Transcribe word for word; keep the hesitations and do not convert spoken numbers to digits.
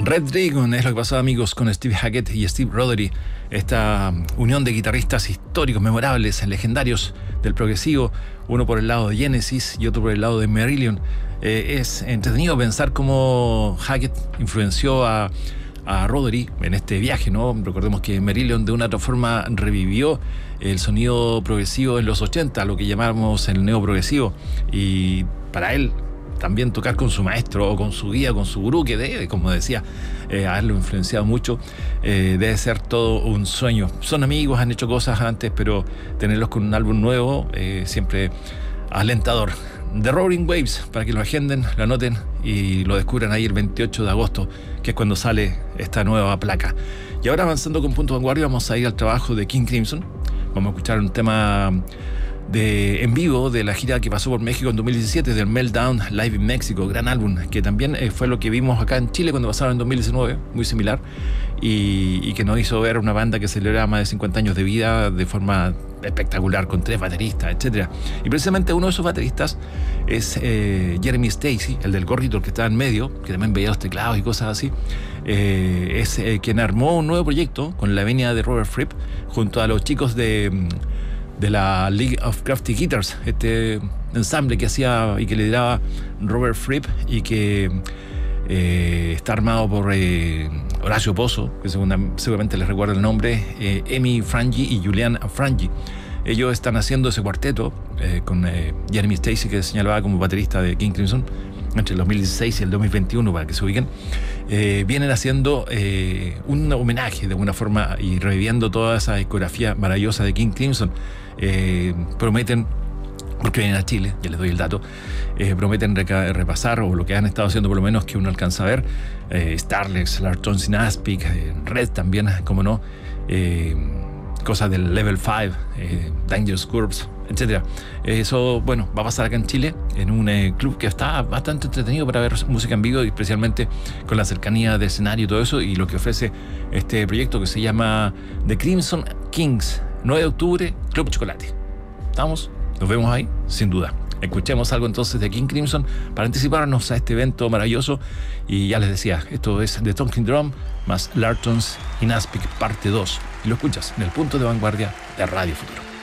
Red Dragon es lo que pasó, amigos, con Steve Hackett y Steve Rothery. Esta unión de guitarristas históricos, memorables, legendarios del progresivo, uno por el lado de Genesis y otro por el lado de Marillion. Eh, es entretenido pensar cómo Hackett influenció a, a Rothery en este viaje, ¿no? Recordemos que Marillion de una u otra forma revivió el sonido progresivo en los ochenta, lo que llamamos el neoprogresivo, y para él también tocar con su maestro o con su guía, con su gurú, que debe, como decía, eh, haberlo influenciado mucho, eh, debe ser todo un sueño. Son amigos, han hecho cosas antes, pero tenerlos con un álbum nuevo, eh, siempre alentador. The Roaring Waves, para que lo agenden, lo anoten y lo descubran ahí el veintiocho de agosto, que es cuando sale esta nueva placa. Y ahora, avanzando con Punto Vanguardia, vamos a ir al trabajo de King Crimson. Vamos a escuchar un tema de en vivo de la gira que pasó por México en dos mil diecisiete, del Meltdown Live in Mexico, gran álbum, que también eh, fue lo que vimos acá en Chile cuando pasaron en dos mil diecinueve, muy similar, y, y que nos hizo ver una banda que celebraba más de cincuenta años de vida de forma espectacular, con tres bateristas, etcétera. Y precisamente uno de esos bateristas es eh, Jeremy Stacey, el del gorrito, el que estaba en medio, que también veía los teclados y cosas así. Eh, es eh, quien armó un nuevo proyecto con la venia de Robert Fripp junto a los chicos de de la League of Crafty Guitars, este ensamble que hacía y que lideraba Robert Fripp y que eh, está armado por eh, Horacio Pozo, que segunda, seguramente les recuerda el nombre, eh, Emi Frangi y Julian Frangi. Ellos están haciendo ese cuarteto eh, con eh, Jeremy Stacey, que señalaba como baterista de King Crimson, entre el dos mil dieciséis y el dos mil veintiuno, para que se ubiquen. Eh, vienen haciendo eh, un homenaje de alguna forma y reviviendo toda esa discografía maravillosa de King Crimson. Eh, prometen, porque vienen a Chile, ya les doy el dato, eh, prometen reca- repasar, o lo que han estado haciendo por lo menos que uno alcanza a ver, eh, Starlex, Lartons in Aspic, eh, Red también, como no, eh, cosas del Level cinco, eh, Dangerous Curves, etcétera. Eso, bueno, va a pasar acá en Chile, en un eh, club que está bastante entretenido para ver música en vivo, y especialmente con la cercanía de escenario y todo eso, y lo que ofrece este proyecto que se llama The Crimson Kings. nueve de octubre, Club Chocolate. ¿Estamos? Nos vemos ahí, sin duda. Escuchemos algo entonces de King Crimson para anticiparnos a este evento maravilloso. Y ya les decía, esto es The Talking Drum más Lartons in Aspic parte dos. Y lo escuchas en el Punto de Vanguardia de Radio Futuro.